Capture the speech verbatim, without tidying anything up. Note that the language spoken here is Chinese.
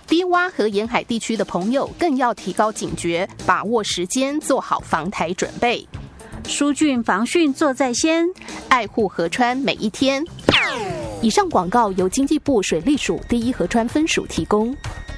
低洼和沿海地区的朋友更要提高警觉，把握时间，做好防台准备。 疏浚防汛做在先， 爱护河川每一天。以上广告由经济部水利署第一河川分署提供。